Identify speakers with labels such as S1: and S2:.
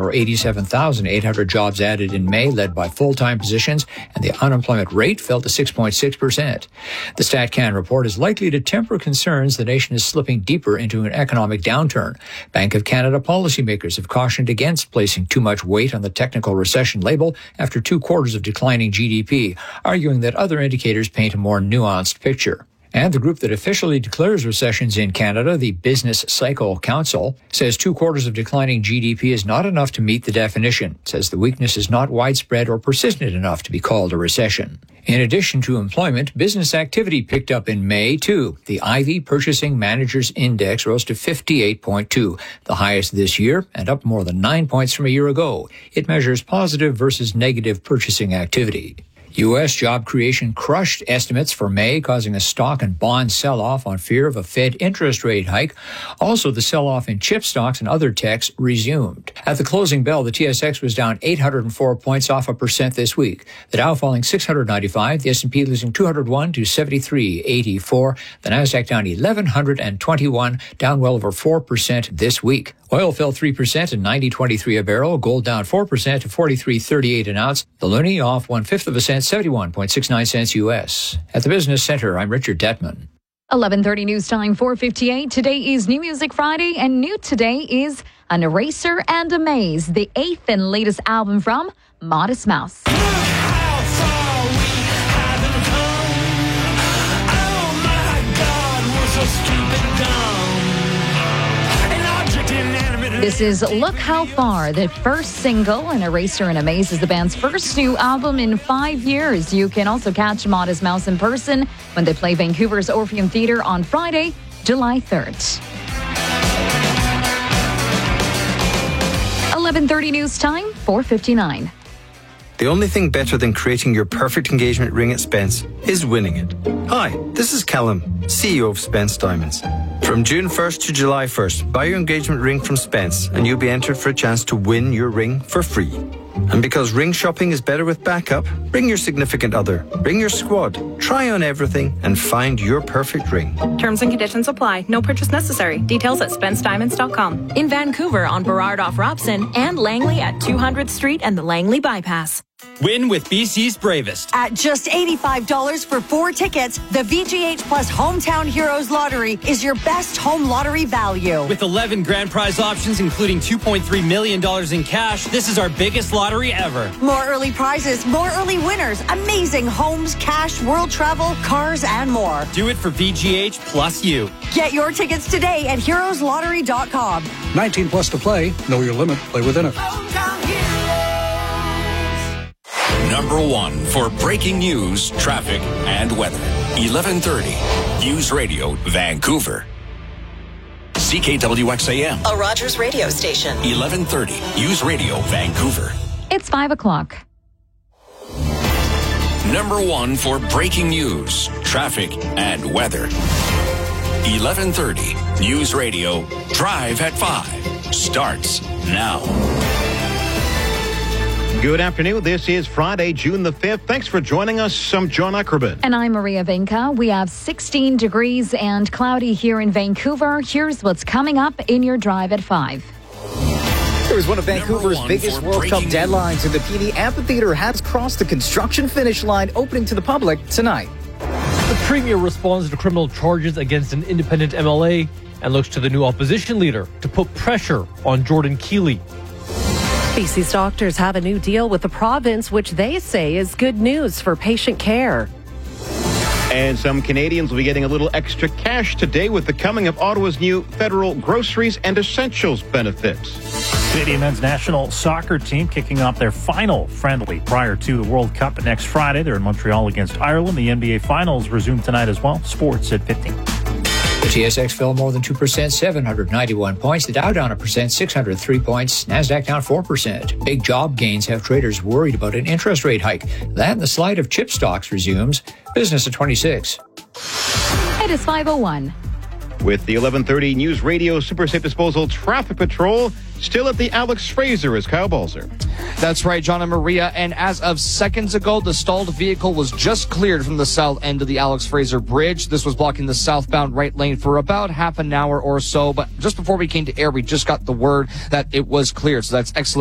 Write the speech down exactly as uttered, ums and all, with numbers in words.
S1: There were eighty-seven thousand eight hundred jobs added in May, led by full-time positions, and the unemployment rate fell to six point six percent. The StatCan report is likely to temper concerns the nation is slipping deeper into an economic downturn. Bank of Canada policymakers have cautioned against placing too much weight on the technical recession label after two quarters of declining G D P, arguing that other indicators paint a more nuanced picture. And the group that officially declares recessions in Canada, the Business Cycle Council, says two quarters of declining G D P is not enough to meet the definition. It says the weakness is not widespread or persistent enough to be called a recession. In addition to employment, business activity picked up in May, too. The I V Purchasing Managers Index rose to fifty-eight point two, the highest this year, and up more than nine points from a year ago. It measures positive versus negative purchasing activity. U S job creation crushed estimates for May, causing a stock and bond sell-off on fear of a Fed interest rate hike. Also, the sell-off in chip stocks and other techs resumed. At the closing bell, the T S X was down eight hundred four points, off a percent this week. The Dow falling six hundred ninety-five, the S and P losing two hundred one to seventy-three eighty-four, the Nasdaq down eleven twenty-one, down well over four percent this week. Oil fell three percent at ninety twenty-three a barrel. Gold down four percent to forty-three thirty-eight an ounce. The loonie off one-fifth of a cent, seventy-one point six nine cents U S. At the Business Center, I'm Richard Detman.
S2: eleven thirty news time, four fifty-eight. Today is New Music Friday, and new today is An Eraser and a Maze, the eighth and latest album from Modest Mouse. This is Look How Far, the first single. An Eraser and a Maze is the band's first new album in five years. You can also catch Modest Mouse in person when they play Vancouver's Orpheum Theatre on Friday, July third. eleven thirty news time, four fifty-nine.
S3: The only thing better than creating your perfect engagement ring at Spence is winning it. Hi, this is Callum, C E O of Spence Diamonds. From June first to July first, buy your engagement ring from Spence and you'll be entered for a chance to win your ring for free. And because ring shopping is better with backup, bring your significant other, bring your squad, try on everything and find your perfect ring.
S4: Terms and conditions apply. No purchase necessary. Details at spence diamonds dot com. In Vancouver on Burrard off Robson and Langley at two hundredth Street and the Langley Bypass.
S5: Win with B C's Bravest.
S6: At just eighty-five dollars for four tickets, the V G H Plus Hometown Heroes Lottery is your best home lottery value.
S5: With eleven grand prize options, including two point three million dollars in cash, this is our biggest lottery ever.
S6: More early prizes, more early winners, amazing homes, cash, world travel, cars, and more.
S5: Do it for V G H plus you.
S6: Get your tickets today at heroes lottery dot com.
S7: nineteen plus to play. Know your limit. Play within it.
S8: Number one for breaking news, traffic, and weather. eleven thirty News Radio, Vancouver. C K W X A M.
S9: A Rogers radio station.
S8: eleven thirty News Radio, Vancouver.
S2: It's five o'clock.
S8: Number one for breaking news, traffic, and weather. eleven thirty News Radio, Drive at five. Starts now.
S10: Good afternoon. This is Friday, June the fifth. Thanks for joining us. I'm John Ackerman.
S2: And I'm Maria Vinca. We have sixteen degrees and cloudy here in Vancouver. Here's what's coming up in your Drive at five.
S11: It was one of Vancouver's biggest World Cup deadlines, and the P D Amphitheatre has crossed the construction finish line, opening to the public tonight.
S12: The Premier responds to criminal charges against an independent M L A and looks to the new opposition leader to put pressure on Jordan Keeley.
S13: B C's doctors have a new deal with the province, which they say is good news for patient care.
S10: And some Canadians will be getting a little extra cash today with the coming of Ottawa's new federal groceries and essentials benefits.
S14: Canadian men's national soccer team kicking off their final friendly prior to the World Cup next Friday. They're in Montreal against Ireland. The N B A Finals resume tonight as well. Sports at fifteen.
S1: The T S X fell more than two percent, seven hundred ninety-one points. The Dow down a percent, six hundred three points. Nasdaq down four percent. Big job gains have traders worried about an interest rate hike. That and the slide of chip stocks resumes. Business at twenty-six.
S2: It is five oh one.
S10: With the eleven thirty News Radio Super Safe Disposal Traffic Patrol, still at the Alex Fraser is Kyle Balzer.
S15: That's right, John and Maria. And as of seconds ago, the stalled vehicle was just cleared from the south end of the Alex Fraser Bridge. This was blocking the southbound right lane for about half an hour or so. But just before we came to air, we just got the word that it was cleared. So that's excellent.